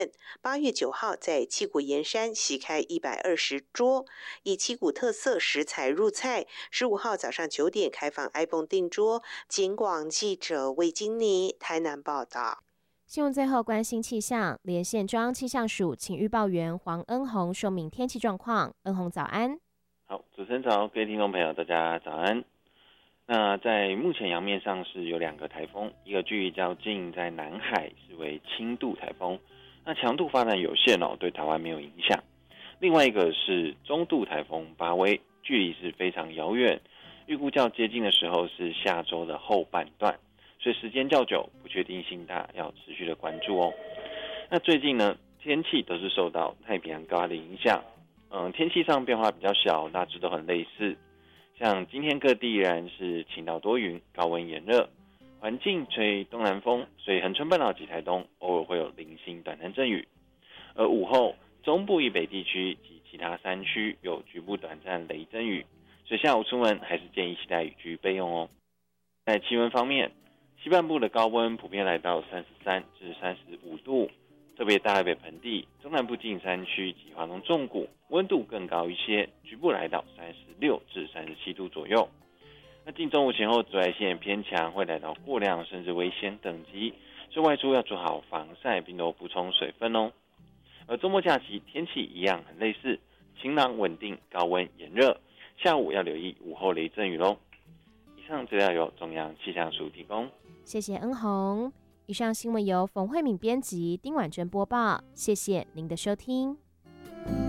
8月9号在七股盐山席开120桌，以七股特色食材入菜。15号早上9点开放 iPhone 订桌。警广记者魏金妮台南报道。 新闻最后关心气象，连线中央气象署请预报员黄恩宏说明天气状况。恩宏早安。 好，主持人早，各位听众朋友大家早安。那在目前洋面上是有2个台风，一个距离较近，在南海是为轻度台风，那强度发展有限对台湾没有影响。另外一个是中度台风巴威，距离是非常遥远，预估较接近的时候是下周的后半段，所以时间较久，不确定性大，要持续的关注哦。那最近呢，天气都是受到太平洋高压的影响，天气上变化比较小，大致都很类似。像今天各地依然是晴到多云，高温炎热，环境吹东南风，所以恒春半岛及台东偶尔会有零星短暂阵雨。而午后，中部以北地区及其他山区有局部短暂雷阵雨，所以下午出门还是建议携带雨具备用哦。在气温方面，西半部的高温普遍来到33至35度，特别大台北盆地、中南部近山区及华东纵谷温度更高一些，局部来到36至37度左右。那近中午前后紫外线偏强，会来到过量甚至危险等级，所以外出要做好防晒，并多补充水分哦。而周末假期天气一样很类似，晴朗稳定，高温炎热，下午要留意午后雷阵雨咯。以上资料由中央气象署提供， 谢谢恩宏。以上新闻由冯慧敏编辑，丁婉珍播报，谢谢您的收听。